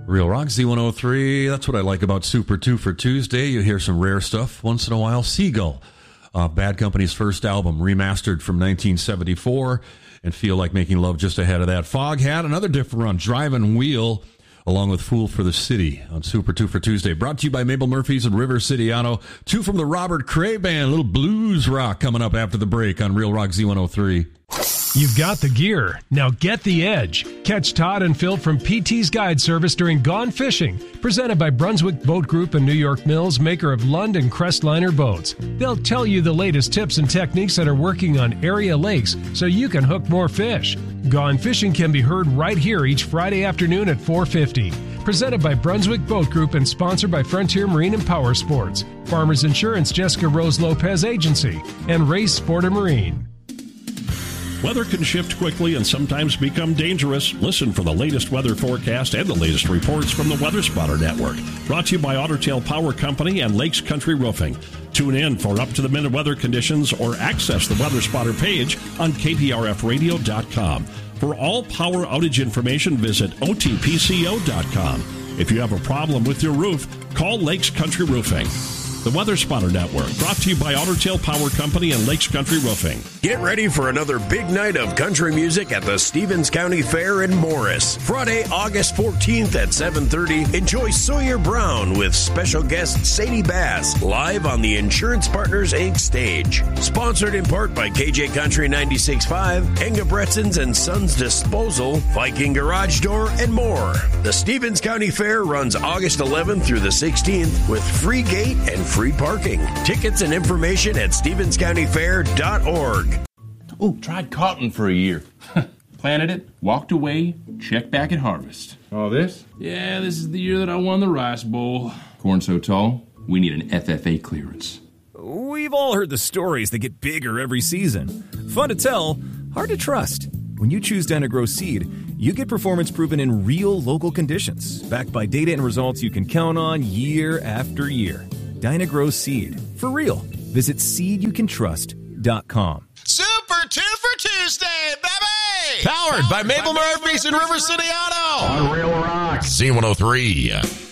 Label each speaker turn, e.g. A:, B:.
A: Real Rock Z103. That's what I like about Super 2 for Tuesday. You hear some rare stuff once in a while. Seagull, Bad Company's first album, remastered from 1974, and Feel Like Making Love just ahead of that. Foghat, another different run, Driving Wheel, along with Fool for the City on Super 2 for Tuesday. Brought to you by Mabel Murphy's and River City Auto. 2 from the Robert Cray Band, a little blues rock coming up after the break on Real Rock Z103.
B: You've got the gear. Now get the edge. Catch Todd and Phil from PT's Guide Service during Gone Fishing, presented by Brunswick Boat Group and New York Mills, maker of Lund and Crestliner boats. They'll tell you the latest tips and techniques that are working on area lakes so you can hook more fish. Gone Fishing can be heard right here each Friday afternoon at 4:50. Presented by Brunswick Boat Group and sponsored by Frontier Marine and Power Sports, Farmers Insurance, Jessica Rose Lopez Agency, and Race Sport and Marine.
C: Weather can shift quickly and sometimes become dangerous. Listen for the latest weather forecast and the latest reports from the Weather Spotter Network. Brought to you by Otter Tail Power Company and Lakes Country Roofing. Tune in for up-to-the-minute weather conditions or access the Weather Spotter page on KPRFradio.com. For all power outage information, visit OTPCO.com. If you have a problem with your roof, call Lakes Country Roofing. The Weather Spotter Network, brought to you by Otter Tail Power Company and Lakes Country Roofing.
D: Get ready for another big night of country music at the Stevens County Fair in Morris. Friday, August 14th at 7:30, enjoy Sawyer Brown with special guest Sadie Bass live on the Insurance Partners Inc. stage. Sponsored in part by KJ Country 96.5, Enga Bretsons and Sons Disposal, Viking Garage Door, and more. The Stevens County Fair runs August 11th through the 16th with free gate and free parking. Tickets and information at StevensCountyFair.org.
E: Oh, tried cotton for a year. Planted it, walked away, checked back at harvest.
F: Oh, this?
E: Yeah, this is the year that I won the Rice Bowl. Corn so tall, we need an FFA clearance.
G: We've all heard the stories that get bigger every season. Fun to tell, hard to trust. When you choose Dyna-Gro Seed, you get performance proven in real local conditions, backed by data and results you can count on year after year. Dyna-Gro Seed. For real. Visit seedyoucantrust.com.
H: Super 2 for Tuesday, baby! Powered by Mabel Murphy's and River City Auto.
I: On Real Rock.
H: Z103.